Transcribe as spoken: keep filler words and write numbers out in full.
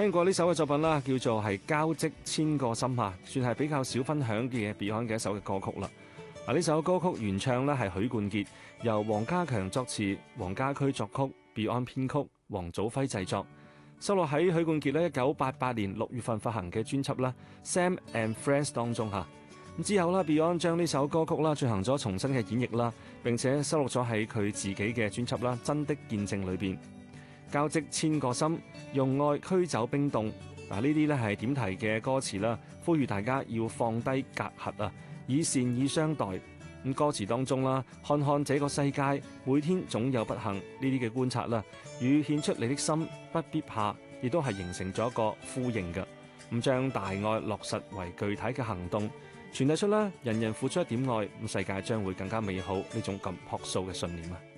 聽過呢首嘅作品啦，叫做係交織千個心啊，算係比較少分享嘅 Beyond 嘅一首嘅歌曲啦。嗱，呢首歌曲原唱咧係許冠傑，由黃家強作詞，黃家駒作曲 ，Beyond 編曲，黃祖輝製作，收錄喺許冠傑咧一九八八年六月份發行嘅專輯啦《Sam and Friends》當中嚇。咁之後啦 ，Beyond 將呢首歌曲啦進行咗重新嘅演繹啦，並且收錄咗喺佢自己嘅專輯啦《真的見證》裏邊。交織千個心，用愛驅走冰凍。嗱，呢啲咧係點題嘅歌詞啦，呼籲大家要放低隔閡啊，以善意相待。咁歌詞當中啦，看看這個世界，每天總有不幸呢啲嘅觀察啦，與獻出你的心不必怕，亦都係形成咗一個呼應嘅。咁將大愛落實為具體嘅行動，傳遞出啦，人人付出一點愛，咁世界將會更加美好呢種咁樸素嘅信念啊！